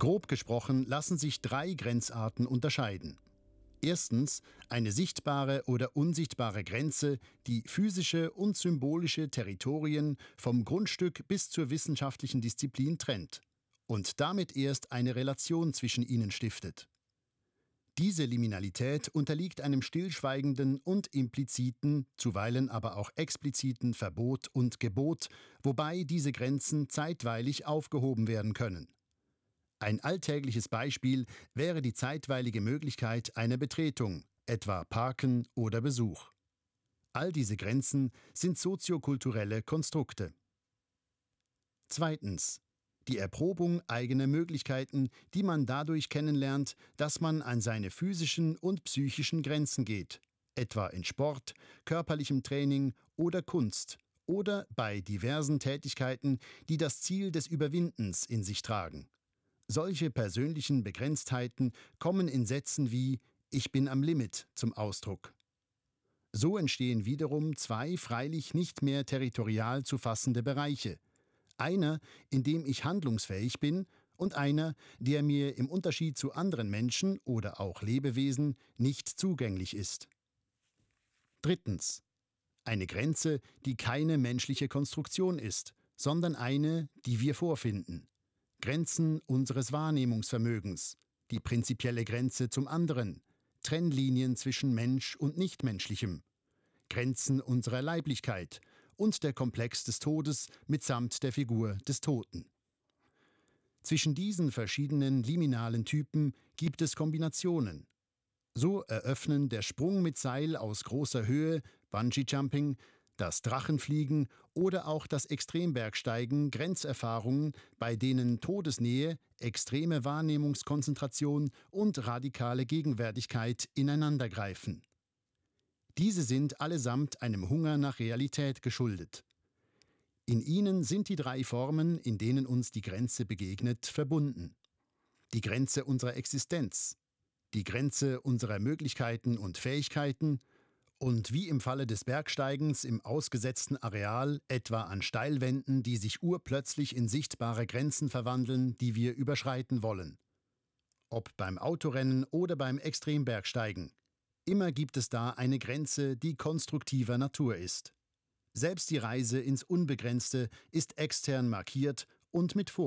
Grob gesprochen lassen sich 3 Grenzarten unterscheiden. Erstens eine sichtbare oder unsichtbare Grenze, die physische und symbolische Territorien vom Grundstück bis zur wissenschaftlichen Disziplin trennt und damit erst eine Relation zwischen ihnen stiftet. Diese Liminalität unterliegt einem stillschweigenden und impliziten, zuweilen aber auch expliziten Verbot und Gebot, wobei diese Grenzen zeitweilig aufgehoben werden können. Ein alltägliches Beispiel wäre die zeitweilige Möglichkeit einer Betretung, etwa Parken oder Besuch. All diese Grenzen sind soziokulturelle Konstrukte. Zweitens. Die Erprobung eigener Möglichkeiten, die man dadurch kennenlernt, dass man an seine physischen und psychischen Grenzen geht, etwa in Sport, körperlichem Training oder Kunst oder bei diversen Tätigkeiten, die das Ziel des Überwindens in sich tragen. Solche persönlichen Begrenztheiten kommen in Sätzen wie „Ich bin am Limit" zum Ausdruck. So entstehen wiederum 2 freilich nicht mehr territorial zu fassende Bereiche. Einer, in dem ich handlungsfähig bin, und einer, der mir im Unterschied zu anderen Menschen oder auch Lebewesen nicht zugänglich ist. Drittens. Eine Grenze, die keine menschliche Konstruktion ist, sondern eine, die wir vorfinden. Grenzen unseres Wahrnehmungsvermögens, die prinzipielle Grenze zum anderen, Trennlinien zwischen Mensch und Nichtmenschlichem, Grenzen unserer Leiblichkeit und der Komplex des Todes mitsamt der Figur des Toten. Zwischen diesen verschiedenen liminalen Typen gibt es Kombinationen. So eröffnen der Sprung mit Seil aus großer Höhe, Bungee-Jumping, das Drachenfliegen oder auch das Extrembergsteigen Grenzerfahrungen, bei denen Todesnähe, extreme Wahrnehmungskonzentration und radikale Gegenwärtigkeit ineinandergreifen. Diese sind allesamt einem Hunger nach Realität geschuldet. In ihnen sind die 3 Formen, in denen uns die Grenze begegnet, verbunden. Die Grenze unserer Existenz, die Grenze unserer Möglichkeiten und Fähigkeiten und wie im Falle des Bergsteigens im ausgesetzten Areal, etwa an Steilwänden, die sich urplötzlich in sichtbare Grenzen verwandeln, die wir überschreiten wollen. Ob beim Autorennen oder beim Extrembergsteigen. Immer gibt es da eine Grenze, die konstruktiver Natur ist. Selbst die Reise ins Unbegrenzte ist extern markiert und mit